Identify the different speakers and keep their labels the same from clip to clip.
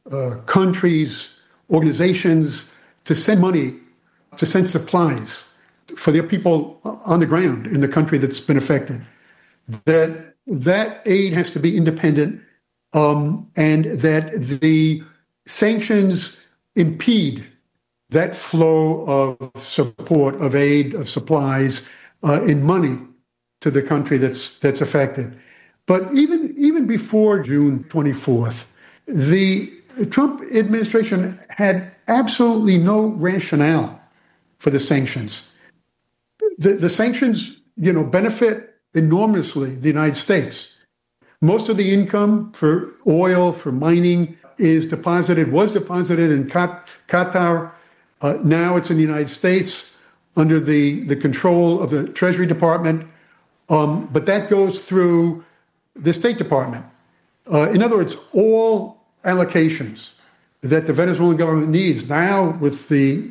Speaker 1: countries, organizations to send money, to send supplies for their people on the ground in the country that's been affected. That aid has to be independent, and that the sanctions impede that flow of support, of aid, of supplies, in money to the country that's affected. But even before June 24th, the Trump administration had absolutely no rationale for the sanctions. The sanctions, benefit enormously the United States. Most of the income for oil, for mining, was deposited in Qatar. Now it's in the United States under the control of the Treasury Department. But that goes through the State Department. In other words, all allocations that the Venezuelan government needs now with the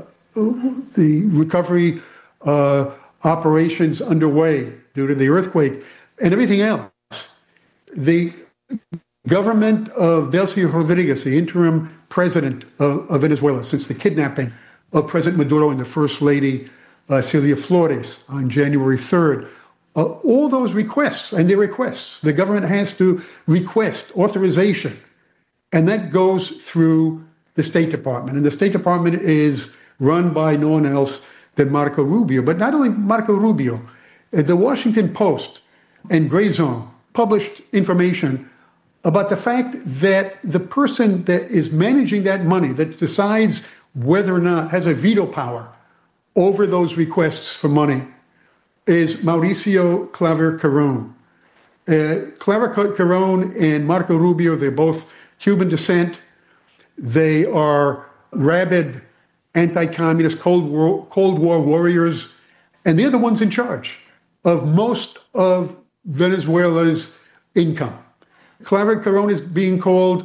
Speaker 1: recovery operations underway due to the earthquake and everything else. The government of Delcy Rodriguez, the interim president of Venezuela since the kidnapping of President Maduro and the First Lady Celia Flores on January 3rd, all those requests, and their requests, the government has to request authorization, and that goes through the State Department. And the State Department is run by no one else than Marco Rubio. But not only Marco Rubio, the Washington Post and Gray Zone published information about the fact that the person that is managing that money, that decides whether or not, has a veto power over those requests for money, is Mauricio Claver Carón. Claver Carón and Marco Rubio, they're both Cuban descent. They are rabid anti-communist Cold War warriors, and they're the ones in charge of most of Venezuela's income. Claver Carón is being called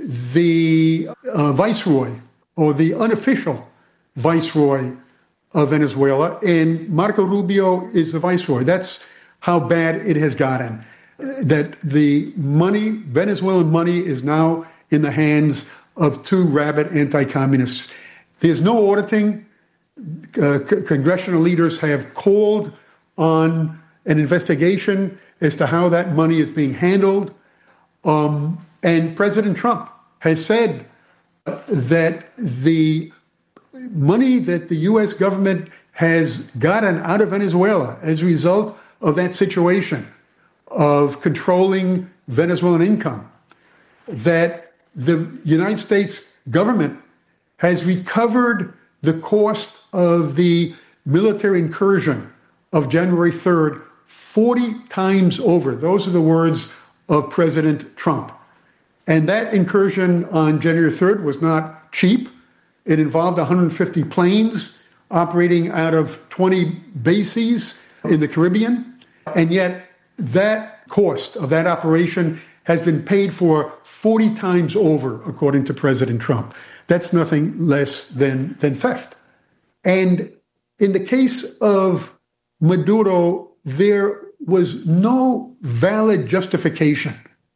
Speaker 1: the viceroy, or the unofficial viceroy of Venezuela, and Marco Rubio is the viceroy. That's how bad it has gotten. That the money, Venezuelan money, is now in the hands of two rabid anti-communists. There's no auditing. Congressional leaders have called on an investigation as to how that money is being handled. And President Trump has said that the money that the U.S. government has gotten out of Venezuela as a result of that situation of controlling Venezuelan income, that the United States government has recovered the cost of the military incursion of January 3rd 40 times over. Those are the words of President Trump. And that incursion on January 3rd was not cheap. It involved 150 planes operating out of 20 bases in the Caribbean. And yet that cost of that operation has been paid for 40 times over, according to President Trump. That's nothing less than theft. And in the case of Maduro, there was no valid justification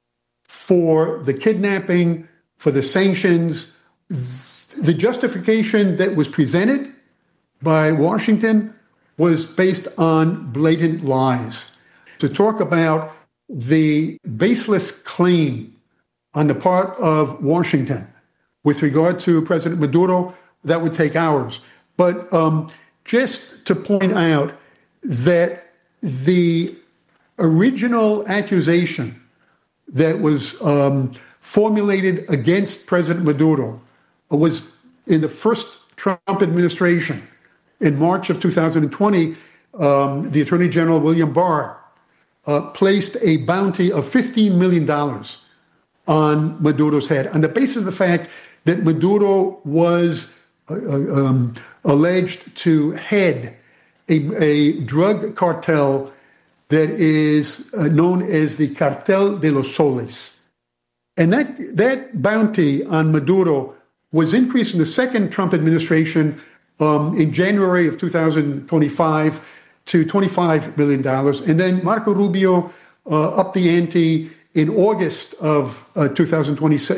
Speaker 1: for the kidnapping, for the sanctions. The justification that was presented by Washington was based on blatant lies. To talk about the baseless claim on the part of Washington with regard to President Maduro, that would take hours. But just to point out that the original accusation that was formulated against President Maduro was in the first Trump administration. In March of 2020, the Attorney General William Barr placed a bounty of $15 million on Maduro's head on the basis of the fact that Maduro was alleged to head a drug cartel that is known as the Cartel de los Soles. And that bounty on Maduro was increased in the second Trump administration in January of 2025 to $25 million. And then Marco Rubio upped the ante in August of 2026